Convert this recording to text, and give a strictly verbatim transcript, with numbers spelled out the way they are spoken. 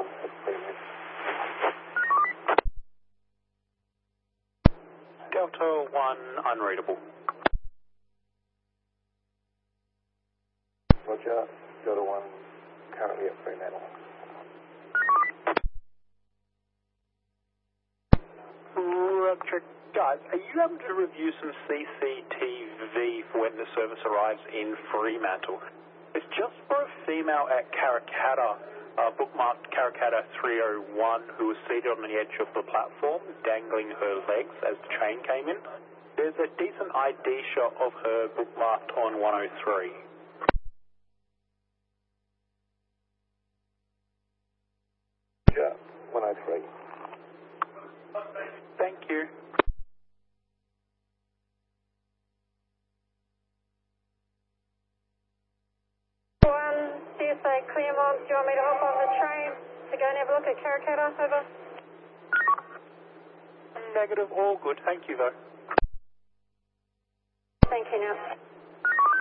one at Fremantle. Delta one unreadable. Roger, Delta one currently at Fremantle. Roger. Guys, are you able to review some C C T V for when the service arrives in Fremantle? It's just for a female at Karrakatta, uh, bookmarked Karrakatta three oh one, who was seated on the edge of the platform, dangling her legs as the train came in. There's a decent I D shot of her bookmarked on one oh three. Roger, one oh three. Thank you. One, D S A Claremont, do you want me to hop on the train to go and have a look at Karrakatta? Over. Negative, all good. Thank you, though.